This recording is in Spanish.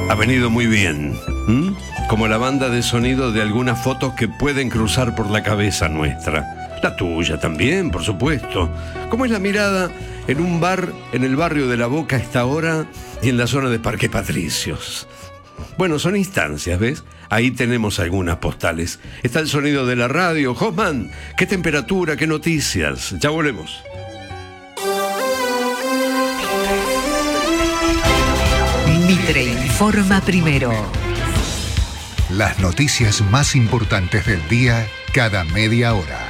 Ha venido muy bien. Como la banda de sonido de algunas fotos que pueden cruzar por la cabeza nuestra. La tuya también, por supuesto. Como es la mirada en un bar en el barrio de La Boca a esta hora y en la zona de Parque Patricios. Bueno, son instancias, ¿ves? Ahí tenemos algunas postales. Está el sonido de la radio. Hoffman, ¿qué temperatura, qué noticias? Ya volvemos. Mitre informa primero. Las noticias más importantes del día cada media hora.